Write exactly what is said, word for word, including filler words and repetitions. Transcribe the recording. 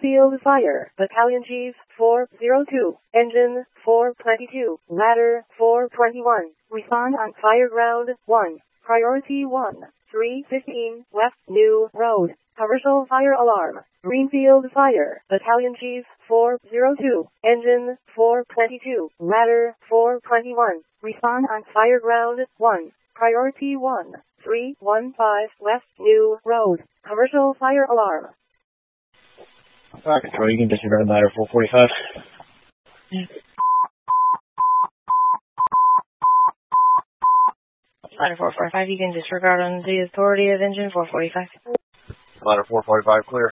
Greenfield Fire, Battalion Chief four oh two, Engine four twenty-two, Ladder four twenty-one. Respond on fire ground one. Priority one. three fifteen West New Road. Commercial fire alarm. Greenfield Fire, Battalion Chief four oh two, Engine four twenty-two, Ladder four twenty-one. Respond on fire ground one. Priority one. three one five West New Road. Commercial fire alarm. Alright, Control, you can disregard ladder four forty-five. Ladder four forty-five, you can disregard on the authority of engine four forty-five. Ladder four forty-five, clear.